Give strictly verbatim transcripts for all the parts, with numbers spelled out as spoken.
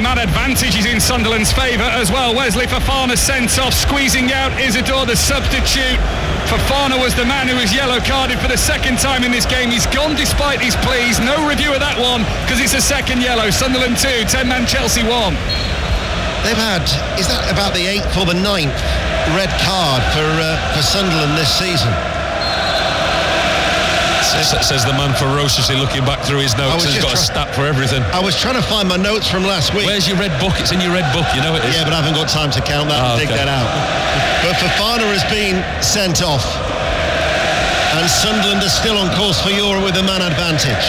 man advantage is in Sunderland's favour as well. Wesley Fofana sent off, squeezing out Isidore, the substitute. Fofana was the man who was yellow carded for the second time in this game. He's gone despite his pleas. No review of that one because it's a second yellow. Sunderland two, ten-man Chelsea one. They've had, is that about the eighth or the ninth red card for uh, for Sunderland this season? Says the man ferociously looking back through his notes. He's got try- a stat for everything. I was trying to find my notes from last week. Where's your red book? It's in your red book, you know it is. Yeah, but I haven't got time to count that oh, and dig okay. that out. But Fofana has been sent off, and Sunderland is still on course for Europe with a man advantage.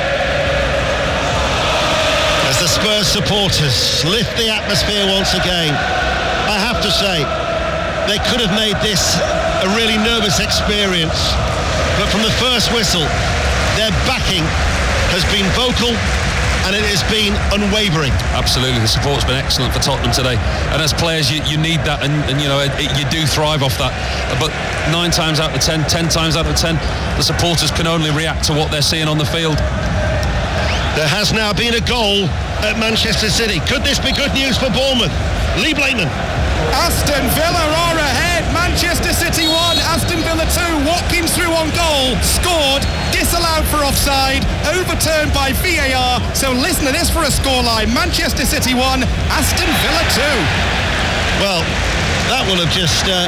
As the Spurs supporters lift the atmosphere once again, I have to say, they could have made this a really nervous experience. But from the first whistle, their backing has been vocal and it has been unwavering. Absolutely, the support's been excellent for Tottenham today. And as players, you, you need that, and, and you know it, you do thrive off that. But nine times out of ten, ten times out of ten, the supporters can only react to what they're seeing on the field. There has now been a goal at Manchester City. Could this be good news for Bournemouth? Lee Blakeman. Aston Villa are ahead. Manchester City one, Aston Villa two. Watkins through on goal, scored, disallowed for offside, overturned by V A R. So listen to this for a scoreline. Manchester City one, Aston Villa two. Well, that will have just uh,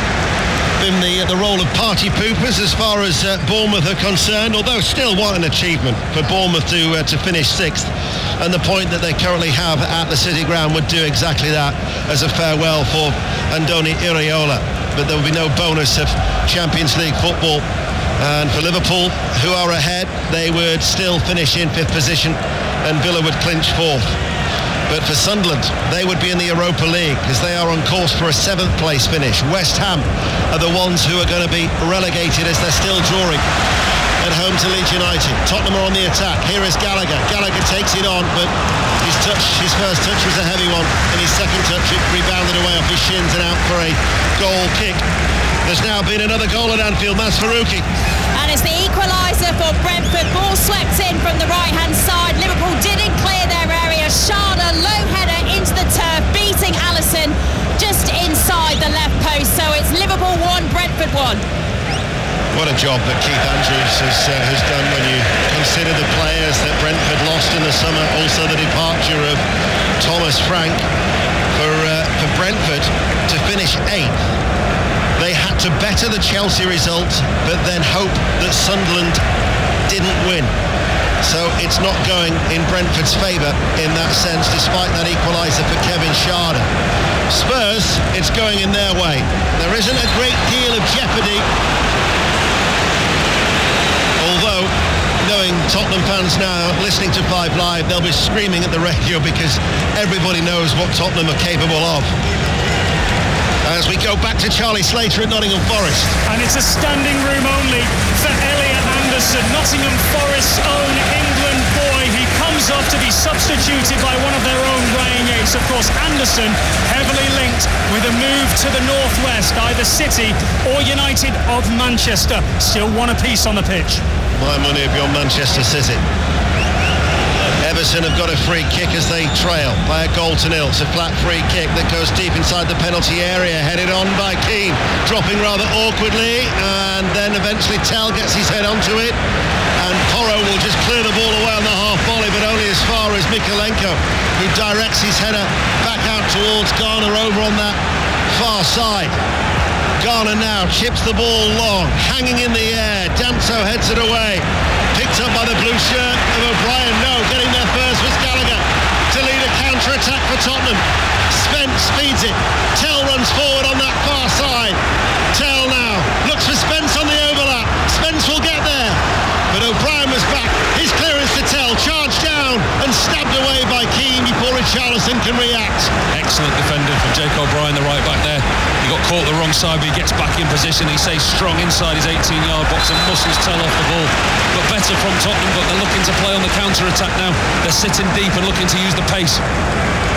been the the role of party poopers as far as uh, Bournemouth are concerned. Although still, what an achievement for Bournemouth to uh, to finish sixth. And the point that they currently have at the City Ground would do exactly that as a farewell for Andoni Iraola. But there will be no bonus of Champions League football. And for Liverpool, who are ahead, they would still finish in fifth position and Villa would clinch fourth. But for Sunderland, they would be in the Europa League as they are on course for a seventh place finish. West Ham are the ones who are going to be relegated as they're still drawing at home to Leeds United. Tottenham are on the attack. Here is Gallagher. Gallagher takes it on, but his touch, his first touch was a heavy one, and his second touch it rebounded away off his shins and out for a goal kick. There's now been another goal at Anfield. That's Faruqi. And it's the equaliser for Brentford. Ball swept in from the right-hand side. Liverpool didn't clear their area. Schade, low header into the turf, beating Alisson just inside the left post. So it's Liverpool one, Brentford one. What a job that Keith Andrews has, uh, has done when you consider the players that Brentford lost in the summer. Also the departure of Thomas Frank for, uh, for Brentford to finish eighth. They had to better the Chelsea result, but then hope that Sunderland didn't win. So it's not going in Brentford's favour in that sense, despite that equaliser for Kevin Schade. Spurs, it's going in their way. There isn't a great deal of jeopardy. Although, knowing Tottenham fans now listening to Five Live, they'll be screaming at the radio because everybody knows what Tottenham are capable of. As we go back to Charlie Slater at Nottingham Forest. And it's a standing room only for Elliot Anderson, Nottingham Forest's own England boy. He comes off to be substituted by one of their own Ryan Yates. Of course, Anderson heavily linked with a move to the northwest, either City or United of Manchester. Still one apiece on the pitch. My money if you're Manchester City. Everton have got a free kick as they trail by a goal to nil. It's a flat free kick that goes deep inside the penalty area, headed on by Keane, dropping rather awkwardly, and then eventually Tell gets his head onto it, and Porro will just clear the ball away on the half volley, but only as far as Mikalenko, who directs his header back out towards Garner over on that far side. Garner now chips the ball long, hanging in the air. Danso heads it away. Picked up by the blue shirt of O'Brien. No, getting there first was Gallagher to lead a counter-attack for Tottenham. Spence speeds it. Tell runs forward on that far side. Tell now looks for Spence on the overlap. Spence will get there. But O'Brien was back. His clearance to Tell. Charged down and stabbed away by Keane before Richarlison can react. Excellent defending from Jake O'Brien, the right back there. He got caught the wrong side, but he gets back in position. He stays strong inside his eighteen-yard box and muscles Tell off the ball. But better from Tottenham, but they're looking to play on the counter-attack now. They're sitting deep and looking to use the pace.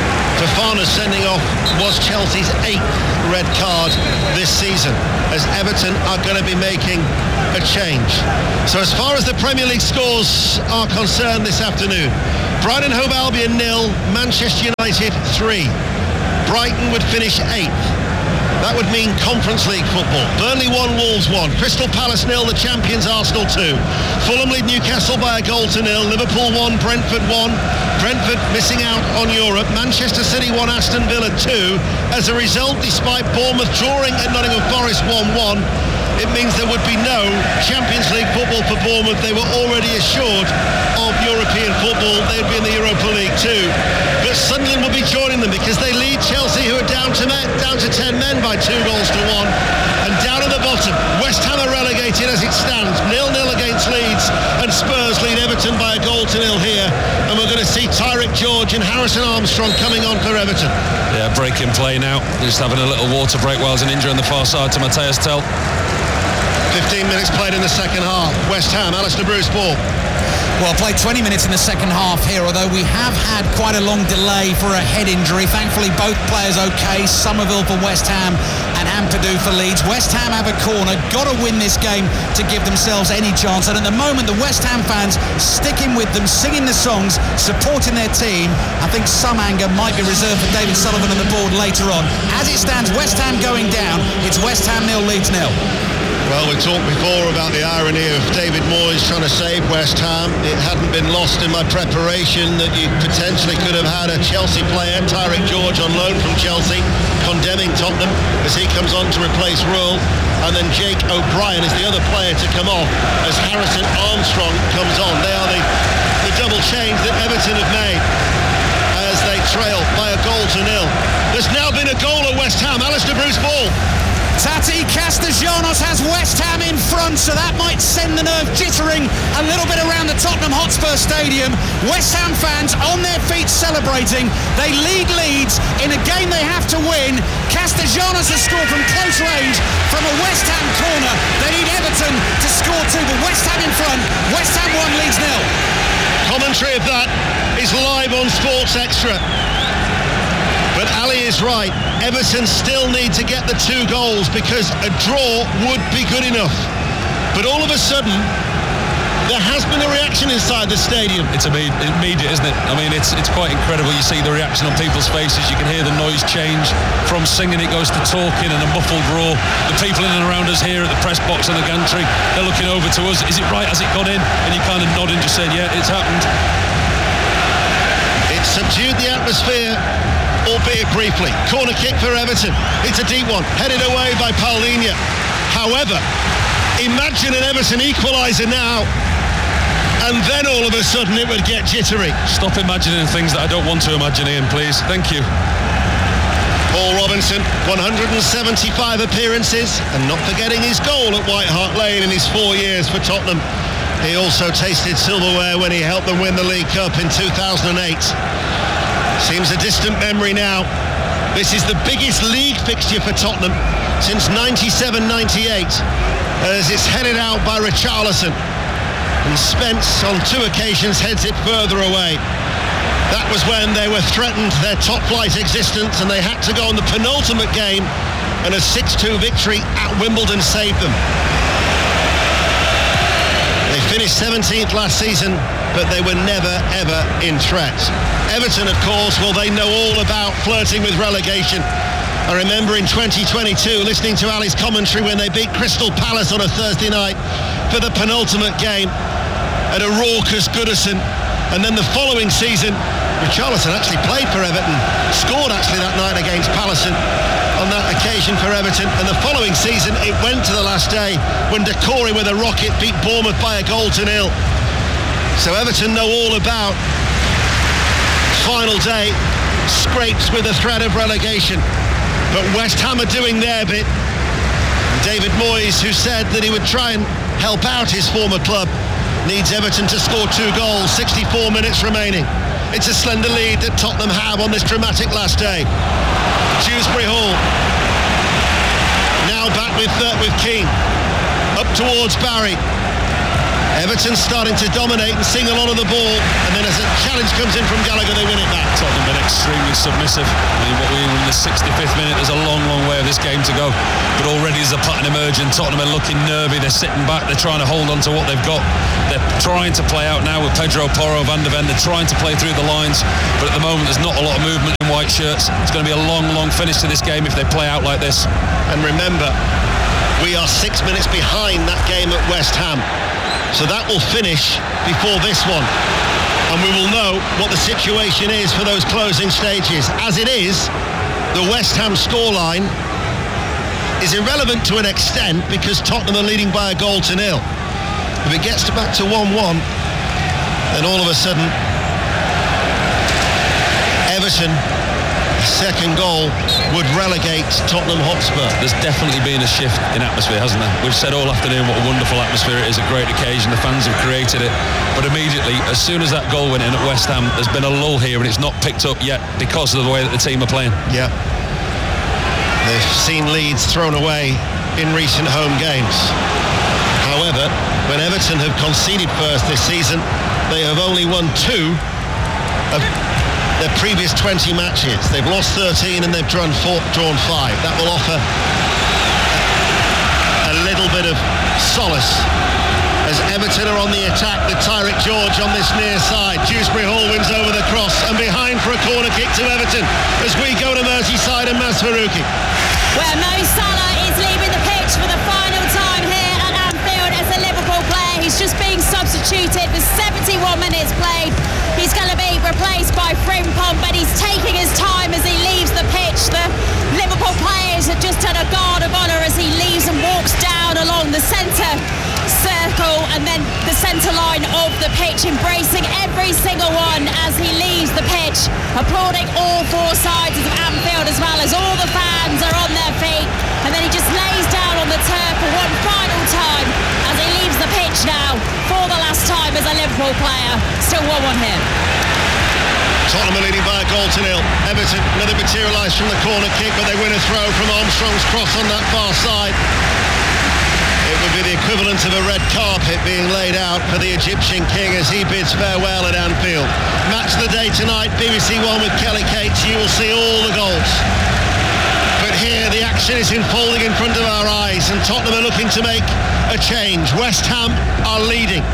Fofana's sending off was Chelsea's eighth red card this season, as Everton are going to be making a change. So as far as the Premier League scores are concerned this afternoon, Brighton Hove Albion nil, Manchester United three. Brighton would finish eighth. That would mean Conference League football. Burnley one, Wolves one. Crystal Palace nil, the champions Arsenal two. Fulham lead Newcastle by a goal to nil. Liverpool one, Brentford one. Brentford missing out on Europe. Manchester City one, Aston Villa two. As a result, despite Bournemouth drawing at Nottingham Forest one one, it means there would be no Champions League football for Bournemouth. They were already assured of European football. They'd be in the Europa League too. But Sunderland will be joining them because they lead Chelsea, who are down to men, down to ten men by two goals to one. And down at the bottom, West Ham are relegated as it stands, nil nil against Leeds, and Spurs lead Everton by a goal to nil here. And we're going to see Tyrick George and Harrison Armstrong coming on for Everton. Yeah, breaking play now. Just having a little water break while there's an injury on the far side to Matthias Tell. fifteen minutes played in the second half. West Ham, Alistair Bruce ball. Well, played twenty minutes in the second half here, although we have had quite a long delay for a head injury. Thankfully, both players okay. Somerville for West Ham and Ampadu for Leeds. West Ham have a corner. Got to win this game to give themselves any chance. And at the moment, the West Ham fans sticking with them, singing the songs, supporting their team. I think some anger might be reserved for David Sullivan on the board later on. As it stands, West Ham going down. It's West Ham nil, Leeds nil. Well, we talked before about the irony of David Moyes trying to save West Ham. It hadn't been lost in my preparation that you potentially could have had a Chelsea player, Tyrick George, on loan from Chelsea, condemning Tottenham as he comes on to replace Rule. And then Jake O'Brien is the other player to come off as Harrison Armstrong comes on. They are the, the double change that Everton have made as they trail by a goal to nil. There's now been a goal at West Ham. Alistair Bruce ball. Tati Castellanos has West Ham in front, so that might send the nerve jittering a little bit around the Tottenham Hotspur Stadium. West Ham fans on their feet celebrating. They lead Leeds in a game they have to win. Castellanos has scored from close range from a West Ham corner. They need Everton to score too, but West Ham in front. West Ham one, Leeds nil. Commentary of that is live on Sports Extra. But Ali is right. Everton still need to get the two goals because a draw would be good enough. But all of a sudden, there has been a reaction inside the stadium. It's immediate, isn't it? I mean, it's it's quite incredible. You see the reaction on people's faces. You can hear the noise change. From singing, it goes to talking and a muffled roar. The people in and around us here at the press box and the gantry, they're looking over to us. Is it right? Has it gone in? And you kind of nodding, just saying, yeah, it's happened. It's subdued the atmosphere, albeit briefly. Corner kick for Everton. It's a deep one, headed away by Paulinho. However, imagine an Everton equaliser now, and then all of a sudden it would get jittery. Stop imagining things that I don't want to imagine, Ian, please. Thank you. Paul Robinson, one hundred seventy-five appearances, and not forgetting his goal at White Hart Lane in his four years for Tottenham. He also tasted silverware when he helped them win the League Cup in two thousand eight. Seems a distant memory now. This is the biggest league fixture for Tottenham since ninety-seven ninety-eight, as it's headed out by Richarlison, and Spence on two occasions heads it further away. That was when they were threatened their top flight existence, and they had to go on the penultimate game, and a six two victory at Wimbledon saved them. They finished seventeenth last season, but they were never ever in threat. Everton, of course, well, they know all about flirting with relegation. I remember in twenty twenty-two listening to Ali's commentary when they beat Crystal Palace on a Thursday night for the penultimate game at a raucous Goodison. And then the following season, Richarlison actually played for Everton, scored actually that night against Palace on that occasion for Everton. And the following season, it went to the last day when Decore with a rocket beat Bournemouth by a goal to nil. So Everton know all about final day scrapes with the threat of relegation. But West Ham are doing their bit. David Moyes, who said that he would try and help out his former club, needs Everton to score two goals, sixty-four minutes remaining. It's a slender lead that Tottenham have on this dramatic last day. Dewsbury Hall. Now back with, uh, with Keane. Up towards Barry. Everton starting to dominate and sing a lot of the ball, and then as a challenge comes in from Gallagher, they win it back. Tottenham been extremely submissive. I mean, what we were in the sixty-fifth minute, there's a long, long way of this game to go. But already there's a pattern emerging. Tottenham are looking nervy. They're sitting back. They're trying to hold on to what they've got. They're trying to play out now with Pedro Porro, Van de Ven. They're trying to play through the lines. But at the moment, there's not a lot of movement in white shirts. It's going to be a long, long finish to this game if they play out like this. And remember, we are six minutes behind that game at West Ham. So that will finish before this one. And we will know what the situation is for those closing stages. As it is, the West Ham scoreline is irrelevant to an extent because Tottenham are leading by a goal to nil. If it gets to back to one one, then all of a sudden Everton, second goal, would relegate Tottenham Hotspur. There's definitely been a shift in atmosphere, hasn't there? We've said all afternoon what a wonderful atmosphere it is, a great occasion, the fans have created it, but immediately, as soon as that goal went in at West Ham, there's been a lull here and it's not picked up yet because of the way that the team are playing. Yeah. They've seen leads thrown away in recent home games. However, when Everton have conceded first this season, they have only won two of their previous twenty matches. They've lost thirteen and they've drawn four, drawn five. That will offer a little bit of solace as Everton are on the attack with Tyrick George on this near side. Dewsbury Hall wins over the cross and behind for a corner kick to Everton as we go to Merseyside and Masfaruqi. Where Mo Salah is leaving the pitch for the final time here at Anfield as a Liverpool player. He's just being substituted with seventy-one minutes played. He's going to be replaced by Frimpong, but he's taking his time as he leaves the pitch. The Liverpool players have just done a guard of honour as he leaves and walks down along the centre circle and then the centre line of the pitch, embracing every single one as he leaves the pitch, applauding all four sides of Anfield as well as all the fans are on their feet, and then he just lays down on the turf for one final time as he leaves the pitch now for the last time as a Liverpool player. Still one one here. Tottenham are leading by a goal to nil. Everton, another materialised from the corner kick, but they win a throw from Armstrong's cross on that far side. It would be the equivalent of a red carpet being laid out for the Egyptian king as he bids farewell at Anfield. Match of the day tonight, B B C One with Kelly Cates. You will see all the goals. But here the action is unfolding in front of our eyes and Tottenham are looking to make a change. West Ham are leading.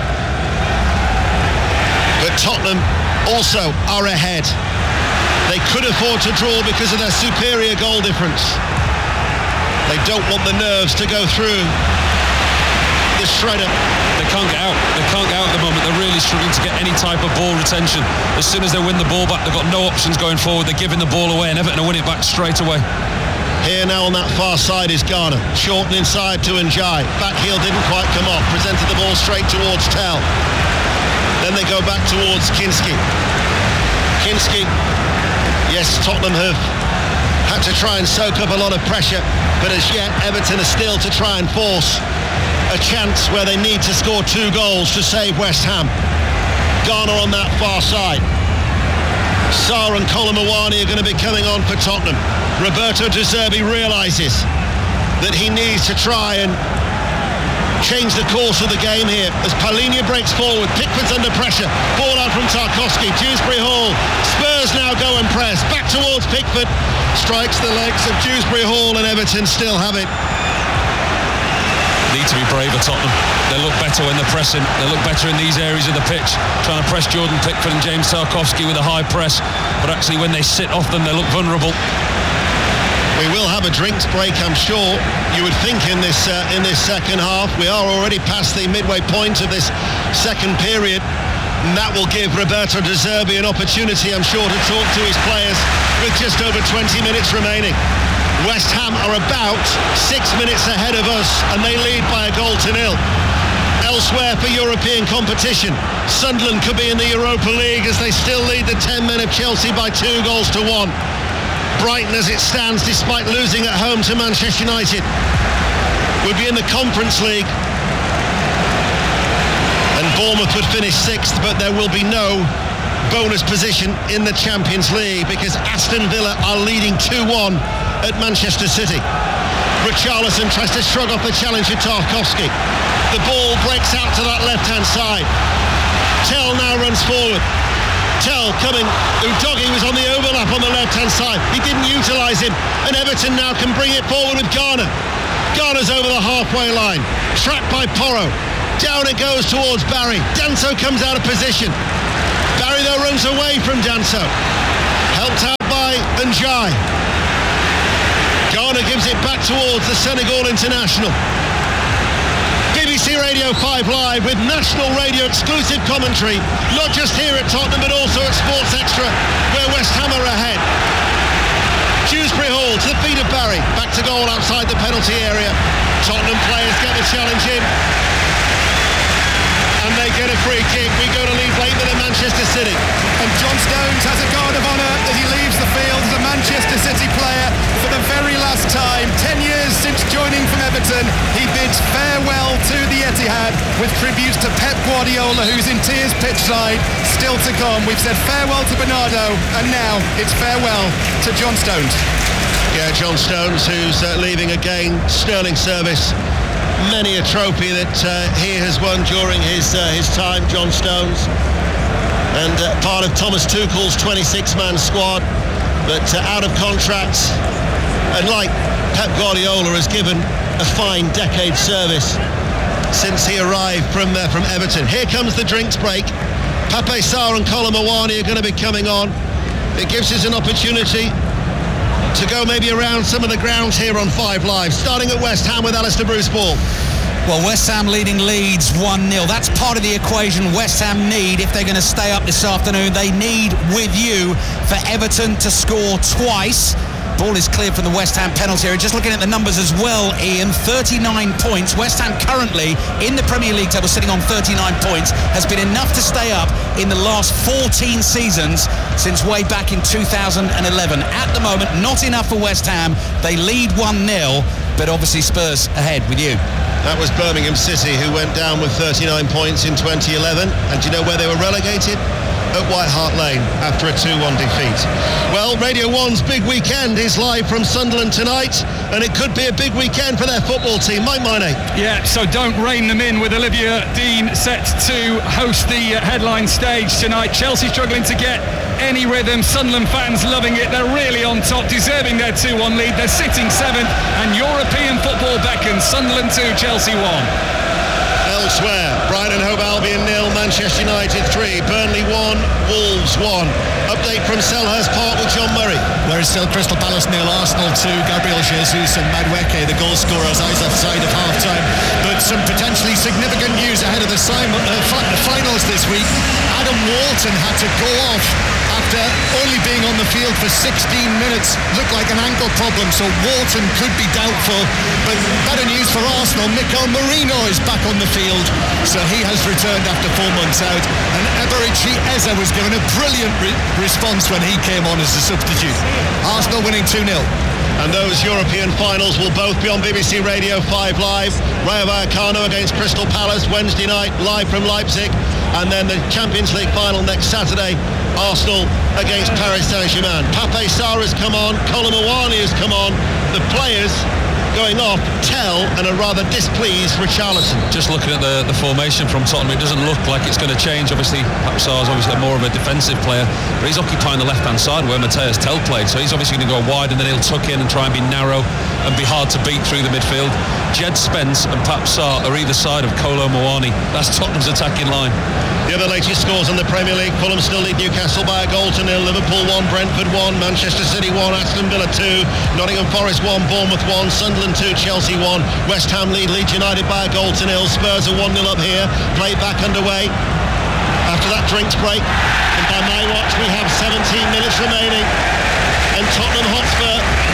But Tottenham also are ahead. They could afford to draw because of their superior goal difference. They don't want the nerves to go through the shredder. They can't get out. They can't get out at the moment. They're really struggling to get any type of ball retention. As soon as they win the ball back, they've got no options going forward. They're giving the ball away and Everton will win it back straight away. Here now on that far side is Garner. Shorten inside to Njai. Back heel didn't quite come off. Presented the ball straight towards Tell. Then they go back towards Kinski. Kinski, yes, Tottenham have had to try and soak up a lot of pressure, but as yet Everton are still to try and force a chance where they need to score two goals to save West Ham. Garner on that far side. Sarr and Colomawani are going to be coming on for Tottenham. Roberto De Zerbi realises that he needs to try and change the course of the game here as Palhinha breaks forward. Pickford's under pressure. Ball out from Tarkowski. Dewsbury Hall. Spurs now go and press. Back towards Pickford. Strikes the legs of Dewsbury Hall and Everton still have it. Need to be braver, Tottenham. They look better when they're pressing. They look better in these areas of the pitch. Trying to press Jordan Pickford and James Tarkowski with a high press. But actually when they sit off them, they look vulnerable. We will have a drinks break, I'm sure. You would think in this uh, in this second half. We are already past the midway point of this second period. And that will give Roberto De Zerbi an opportunity, I'm sure, to talk to his players with just over twenty minutes remaining. West Ham are about six minutes ahead of us and they lead by a goal to nil. Elsewhere for European competition, Sunderland could be in the Europa League as they still lead the ten men of Chelsea by two goals to one. Brighton, as it stands, despite losing at home to Manchester United, would be in the Conference League. And Bournemouth would finish sixth, but there will be no bonus position in the Champions League because Aston Villa are leading two one at Manchester City. Richarlison tries to shrug off the challenge of Tarkowski. The ball breaks out to that left-hand side. Tell now runs forward. Tell coming, Udogi was on the overlap on the left-hand side. He didn't utilise him, and Everton now can bring it forward with Garner. Garner's over the halfway line, trapped by Porro. Down it goes towards Barry. Danso comes out of position. Barry though runs away from Danso. Helped out by Njai. Garner gives it back towards the Senegal international. B B C Radio five Live with national radio exclusive commentary, not just here at Tottenham but also at Sports Extra, where West Ham are ahead. Dewsbury Hall to the feet of Barry, back to goal outside the penalty area. Tottenham players get the challenge in, and they get a free kick. We go to Lee Blakeman at Manchester City. And John Stones has a guard of honour as he leaves the field as a Manchester City player for the very last time. Ten years since joining from Everton, he bids farewell to the Etihad with tributes to Pep Guardiola, who's in tears pitchside. Still to come. We've said farewell to Bernardo, and now it's farewell to John Stones. Yeah, John Stones, who's uh, leaving again. Sterling service. Many a trophy that uh, he has won during his uh, his time, John Stones. And uh, part of Thomas Tuchel's twenty-six man squad, but uh, out of contract. And like Pep Guardiola has given a fine decade service since he arrived from uh, from Everton. Here comes the drinks break. Pape Sarr and Kolo Muani are going to be coming on. It gives us an opportunity to go maybe around some of the grounds here on Five Live, starting at West Ham with Alistair Bruce Ball. Well, West Ham leading Leeds one nil. That's part of the equation West Ham need if they're going to stay up this afternoon. They need, with you, for Everton to score twice. Ball is cleared from the West Ham penalty area. Just looking at the numbers as well, Ian, thirty-nine points. West Ham currently in the Premier League table sitting on thirty-nine points, has been enough to stay up in the last fourteen seasons since way back in two thousand eleven. At the moment, not enough for West Ham. They lead one nil, but obviously Spurs ahead with you. That was Birmingham City, who went down with thirty-nine points in twenty eleven. And do you know where they were relegated? At White Hart Lane after a two one defeat. Well, Radio one's big weekend is live from Sunderland tonight, and it could be a big weekend for their football team. Mike Miney. Yeah, so don't rein them in with Olivia Dean set to host the headline stage tonight. Chelsea struggling to get any rhythm. Sunderland fans loving it. They're really on top, deserving their two one lead. They're sitting seventh, and European football beckons. Sunderland two, Chelsea one. Elsewhere, Brighton Hove Albion nil, Manchester United three, Burnley one, Wolves one. Update from Selhurst Park with John Murray. Whereas still Crystal Palace nil, Arsenal two, Gabriel Jesus and Madueke, the goal scorers, eyes offside of half-time. But some potentially significant news ahead of the sim- uh, fi- finals this week. Adam Walton had to go off after only being on the field for sixteen minutes. Looked like an ankle problem, so Walton could be doubtful. But better news for Arsenal, Mikel Merino is back on the field, so he has returned after four months out. And Eberici Eze was given a brilliant re- response when he came on as a substitute. Arsenal winning two nil. And those European finals will both be on B B C Radio five Live. Rayo Vallecano against Crystal Palace Wednesday night, live from Leipzig. And then the Champions League final next Saturday, Arsenal against Paris Saint-Germain. Pape Sarr has come on, Kolo Muani has come on. The players going off tell and are rather displeased Richarlison. Just looking at the, the formation from Tottenham, it doesn't look like it's going to change. Obviously, Pape Sarr is obviously more of a defensive player, but he's occupying the left-hand side where Mateus Tell played, so he's obviously going to go wide and then he'll tuck in and try and be narrow and be hard to beat through the midfield. Jed Spence and Pape Sarr are either side of Kolo Muani. That's Tottenham's attacking line. The other latest scores in the Premier League: Fulham still lead Newcastle by a goal to nil, Liverpool one, Brentford one, Manchester City one, Aston Villa two, Nottingham Forest one, Bournemouth one, Sunderland two, Chelsea one, West Ham lead Leeds United by a goal to nil, Spurs are one nil up here, play back underway after that drinks break, and by my watch we have seventeen minutes remaining, and Tottenham Hotspur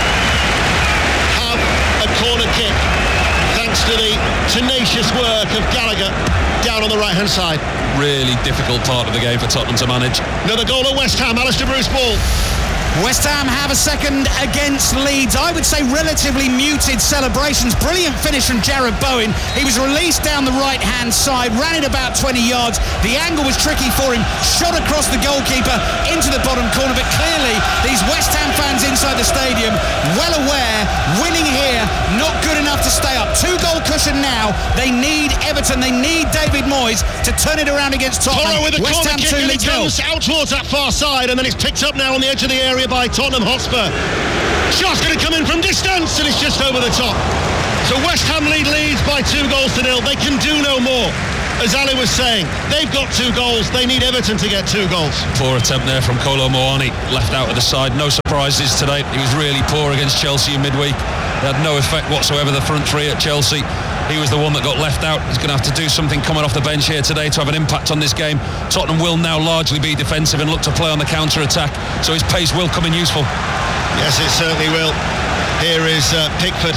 have a corner kick thanks to the tenacious work of Gallagher down on the right hand side. Really difficult part of the game for Tottenham to manage. Another goal at West Ham, Alistair Bruce Ball. West Ham have a second against Leeds. I would say relatively muted celebrations. Brilliant finish from Jarrod Bowen. He was released down the right-hand side, ran it about twenty yards. The angle was tricky for him. Shot across the goalkeeper into the bottom corner. But clearly, these West Ham fans inside the stadium, well aware, winning here, not good enough to stay up. Two-goal cushion now. They need Everton. They need David Moyes to turn it around against Tottenham. Toro with the West corner Ham kick, two, and he Leeds nil. comes out towards that far side, and then it's picked up now on the edge of the area by Tottenham Hotspur. Shot's going to come in from distance, and it's just over the top. So West Ham lead Leeds by two goals to nil. They can do no more. As Ali was saying, they've got two goals. They need Everton to get two goals. Poor attempt there from Kolo Muani, left out of the side. No surprises today. He was really poor against Chelsea in midweek. They had no effect whatsoever, the front three at Chelsea. He was the one that got left out. He's going to have to do something coming off the bench here today to have an impact on this game. Tottenham will now largely be defensive and look to play on the counter-attack, so his pace will come in useful. Yes, it certainly will. Here is uh, Pickford.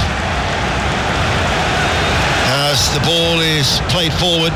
As the ball is played forward.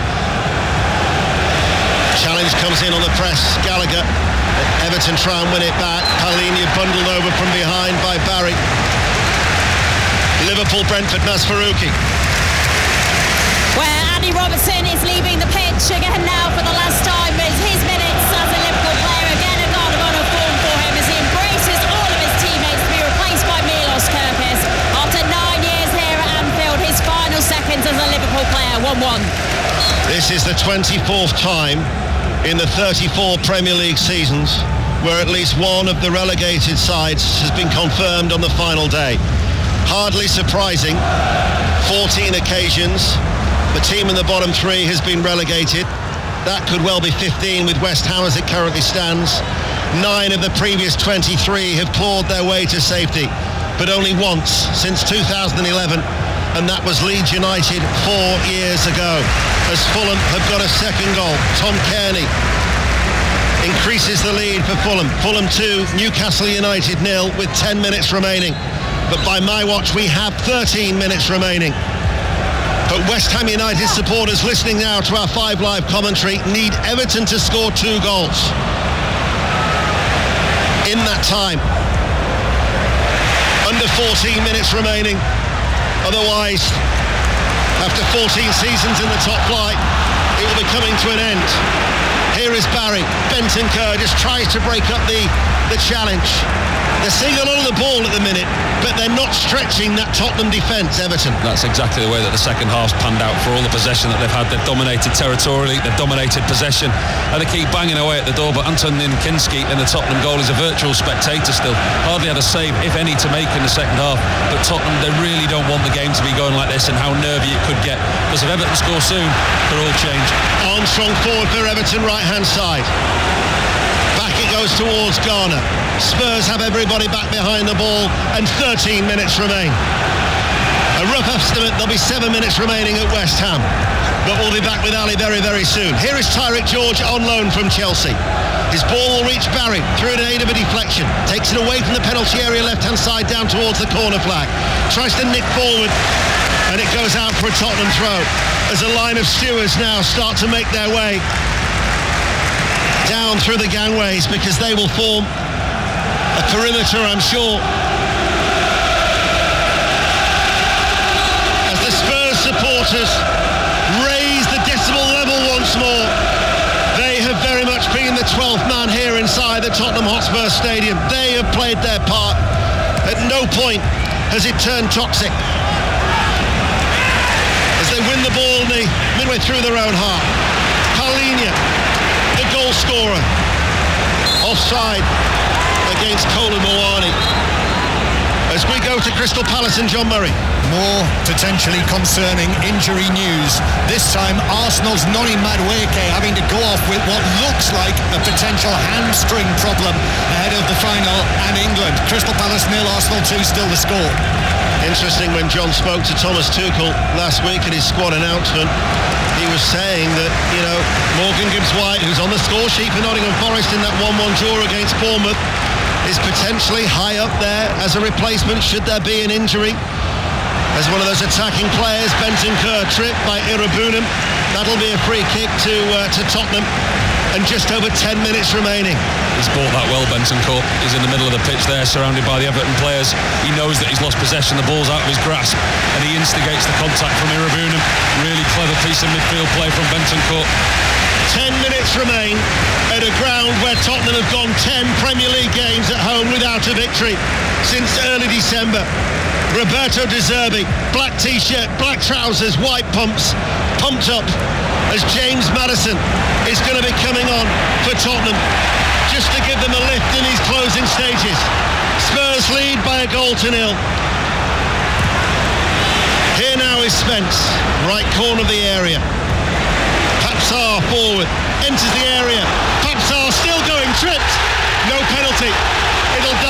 Challenge comes in on the press. Gallagher. Everton try and win it back. Palhinha bundled over from behind by Barry. Liverpool, Brentford, Masfarouki. Where Andy Robertson is leaving the pitch again now for the last time as his minutes as a Liverpool player again a guard of honour form for him as he embraces all of his teammates to be replaced by Milos Kerkez. After nine years here at Anfield, his final seconds as a Liverpool player, one one. This is the twenty-fourth time in the thirty-four Premier League seasons where at least one of the relegated sides has been confirmed on the final day. Hardly surprising, fourteen occasions, the team in the bottom three has been relegated. That could well be fifteen with West Ham as it currently stands. Nine of the previous twenty-three have clawed their way to safety, but only once since two thousand eleven, and that was Leeds United four years ago, as Fulham have got a second goal. Tom Kearney increases the lead for Fulham. Fulham two, Newcastle United nil with ten minutes remaining. But by my watch, we have thirteen minutes remaining. But West Ham United supporters listening now to our Five Live commentary need Everton to score two goals in that time. Under fourteen minutes remaining. Otherwise, after fourteen seasons in the top flight, it will be coming to an end. Here is Barry. Bentancur just tries to break up the, the challenge. They're seeing a lot of the ball at the minute, but they're not stretching that Tottenham defence, Everton. That's exactly the way that the second half's panned out for all the possession that they've had. They've dominated territorially, they've dominated possession, and they keep banging away at the door. But Anton Kinski in the Tottenham goal is a virtual spectator still. Hardly had a save, if any, to make in the second half. But Tottenham, they really don't want the game to be going like this and how nervy it could get. Because if Everton score soon, they're all changed. Armstrong forward for Everton, right-hand side. Back it goes towards Garner. Spurs have everybody back behind the ball and thirteen minutes remain. A rough estimate, there'll be seven minutes remaining at West Ham. But we'll be back with Ali very, very soon. Here is Tyreek George on loan from Chelsea. His ball will reach Barry through an aid of a deflection. Takes it away from the penalty area left-hand side down towards the corner flag. Tries to nick forward and it goes out for a Tottenham throw as a line of stewards now start to make their way down through the gangways because they will form a perimeter, I'm sure. As the Spurs supporters raise the decibel level once more, they have very much been the twelfth man here inside the Tottenham Hotspur Stadium. They have played their part. At no point has it turned toxic. As they win the ball the, midway through their own half. Palhinha, the goal scorer, offside against Kolo Muani. As we go to Crystal Palace and John Murray. More potentially concerning injury news. This time Arsenal's Noni Madueke having to go off with what looks like a potential hamstring problem ahead of the final and England. Crystal Palace nil, Arsenal two, still the score. Interesting, when John spoke to Thomas Tuchel last week at his squad announcement, he was saying that, you know, Morgan Gibbs-White, who's on the score sheet for Nottingham Forest in that one one draw against Bournemouth, is potentially high up there as a replacement should there be an injury. As one of those attacking players, Bentancur tripped by Irabunum. That'll be a free kick to uh, to Tottenham, and just over ten minutes remaining. He's bought that well, Bentancur. He's in the middle of the pitch there, surrounded by the Everton players. He knows that he's lost possession, the ball's out of his grasp, and he instigates the contact from Irabunum. Really clever piece of midfield play from Bentancur. Ten minutes remain at a ground where Tottenham have gone ten Premier League games at home without a victory since early December. Roberto De Zerbi, black t-shirt, black trousers, white pumps, pumped up as James Maddison is going to be coming on for Tottenham just to give them a lift in these closing stages. Spurs lead by a goal to nil. Here now is Spence, right corner of the area. Papsar forward, enters the area. Papsar still going, tripped. No penalty. It'll